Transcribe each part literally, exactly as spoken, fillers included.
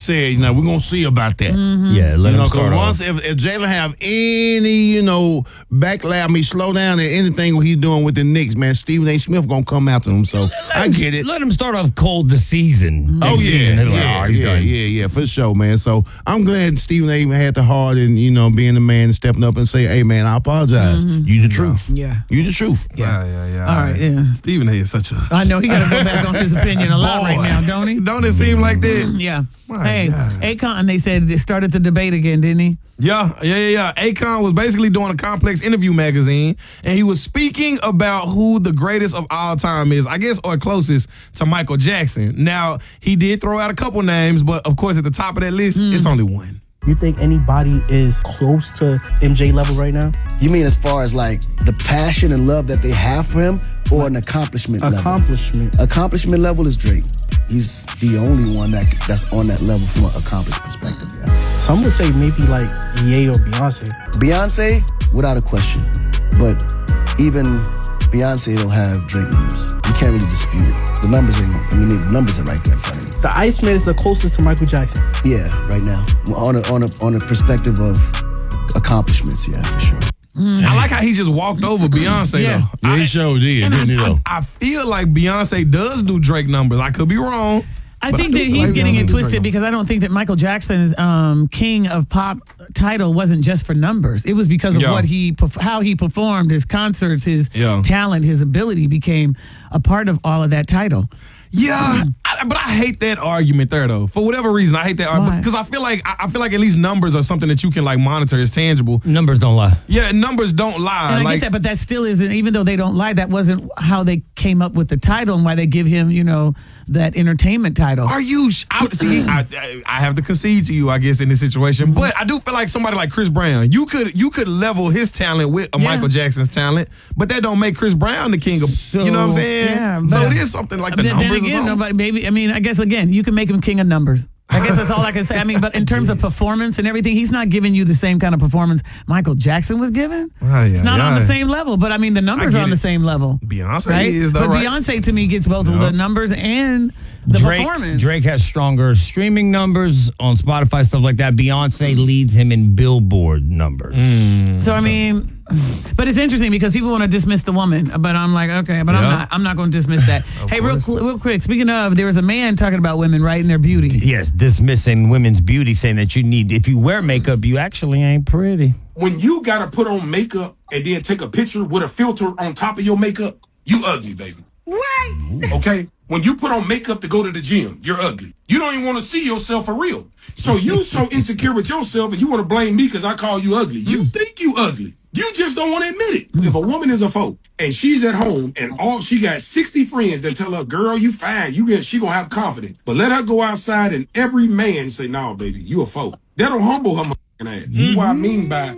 said, you know, we're gonna see about that. Mm-hmm. Yeah, let you him know, start once off. if, if Jalen have any, you know, backlash, I mean, slow down at anything what he's doing with the Knicks, man, Stephen A. Smith gonna come after him. So I get it. Let him start off cold the season. Oh Next yeah, season, he'll be like, yeah, oh, he's yeah, done. yeah, yeah, for sure, man. So I'm glad Stephen A. had the heart and you know being the man and stepping up and say, "Hey, man, I apologize. Mm-hmm. You the truth. Yeah. You the truth." Yeah, yeah, yeah. All right, yeah. Stephen A. is such a. I know he got to go back on his opinion a lot right Boy. now, don't he? Don't it seem like that? Yeah. My hey, God. Akon, they said they started the debate again, didn't he? Yeah, yeah, yeah, yeah. Akon was basically doing a Complex interview magazine, and he was speaking about who the greatest of all time is, I guess, or closest to Michael Jackson. Now, he did throw out a couple names, but of course, at the top of that list, Mm. it's only one. You think anybody is close to M J level right now? You mean as far as like the passion and love that they have for him, or an accomplishment level? Accomplishment. Accomplishment level is Drake. He's the only one that that's on that level from an accomplished perspective. Yeah. Some would say maybe like Ye or Beyonce. Beyonce, without a question, but even Beyonce don't have Drake numbers. You can't really dispute it. The numbers ain't. I mean, the numbers are right there in front of you. The Iceman is the closest to Michael Jackson. Yeah, right now, on a on a on a perspective of accomplishments. Yeah, for sure. I like how he just walked over Beyonce, Yeah. though. Yeah, he I- sure did, and didn't he, I, though? I, I feel like Beyonce does do Drake numbers. I could be wrong. I but think do that feel he's like getting Beyonce it do Drake twisted numbers. because I don't think that Michael Jackson's um, King of Pop title wasn't just for numbers. It was because of Yeah. what he, perf- how he performed, his concerts, his Yeah. talent, his ability became a part of all of that title. Yeah, I, but I hate that argument there though. For whatever reason, I hate that Why? argument because I feel like I, I feel like at least numbers are something that you can like monitor as tangible. Numbers don't lie. Yeah, numbers don't lie. And I like get that, but that still isn't, even though they don't lie, that wasn't how they came up with the title and why they give him, you know, that entertainment title. are you? sh- I, see, I, I I have to concede to you, I guess, in this situation. But I do feel like somebody like Chris Brown, you could you could level his talent with a Yeah. Michael Jackson's talent, but that don't make Chris Brown the king of. So, you know what I'm saying? yeah, so but- it is something like the Then- numbers then or again, something. nobody, maybe, I mean, I guess, again, you can make him king of numbers. I guess that's all I can say. I mean, but in terms of performance and everything, he's not giving you the same kind of performance Michael Jackson was given. Ay, it's ay, not on ay. the same level, but I mean, the numbers get are on it. the same level. Beyonce Right? is though, but right? Beyonce to me gets both Yeah. the numbers and the Drake, performance. Drake has stronger streaming numbers on Spotify, stuff like that. Beyonce leads him in Billboard numbers. Mm. So I mean, but it's interesting because people want to dismiss the woman, but I'm like, okay, but I'm Yeah. not. I'm not going to dismiss that. Hey, real cl- real quick. Speaking of, there was a man talking about women, right, and their beauty. Yes, dismissing women's beauty, saying that you need, if you wear makeup, you actually ain't pretty. When you gotta put on makeup and then take a picture with a filter on top of your makeup, you ugly, baby. What? Okay? When you put on makeup to go to the gym, you're ugly. You don't even want to see yourself for real. So you so insecure with yourself and you want to blame me because I call you ugly. You think you ugly. You just don't want to admit it. If a woman is a folk and she's at home and all she got sixty friends that tell her, girl, you fine, you get she gonna have confidence. But let her go outside and every man say, no, baby, you a folk. That'll humble her motherfucking ass. That's what I mean by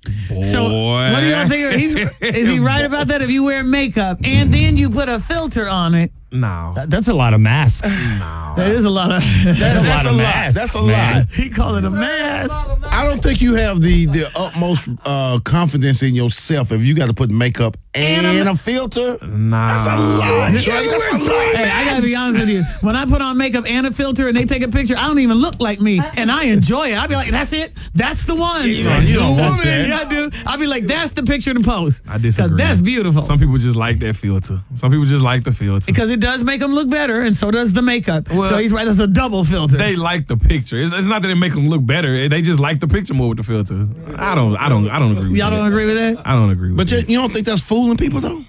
So what do y'all think? He's, is he right about that? If you wear makeup and then you put a filter on it, No. That- that's a lot of masks. that is a lot of. That's a lot a of lot. masks. That's a man. lot. He called it a mask. I don't think you have the the utmost uh, confidence in yourself if you got to put makeup and, a filter. Nah. That's a lot. Drake. That's a lot. Hey, I gotta be honest with you. When I put on makeup and a filter and they take a picture, I don't even look like me, and I enjoy it. I'll be like, "That's it. That's the one." You don't- you don't The want woman, that. yeah, I do. I'll be like, "That's the picture to post." I disagree. That's beautiful. Some people just like that filter. Some people just like the filter. Because it does make them look better, and so does the makeup. Well, so he's right. That's a double filter. They like the picture. It's, it's not that it make them look better. They just like the picture more with the filter. I don't. I don't. I don't agree with Y'all that. don't agree with that? I don't agree with But you, that. you don't think that's fooling people though?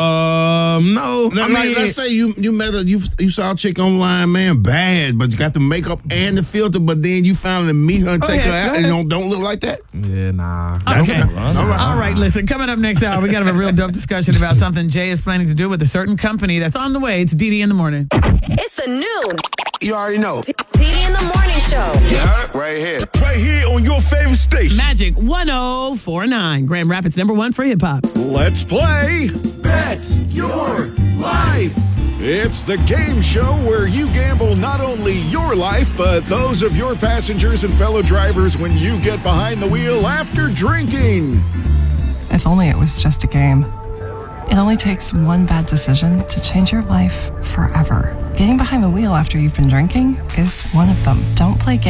Um, no. Like, I mean, let's say you you met a you you saw a chick online, man, bad, but you got the makeup and the filter, but then you finally meet her and take Okay, her out, go and ahead. don't don't look like that. yeah, nah. Okay. All right. All right, listen, coming up next hour, we got to have a real dope discussion about something Jay is planning to do with a certain company that's on the way. It's D D in the morning. It's the new You already know. D D in the morning show. Yeah, right here. Right here on your favorite station. Magic one oh four nine, Grand Rapids number one for hip hop. Let's play Bet Your Life. It's the game show where you gamble not only your life, but those of your passengers and fellow drivers when you get behind the wheel after drinking. If only it was just a game. It only takes one bad decision to change your life forever. Getting behind the wheel after you've been drinking is one of them. Don't play games.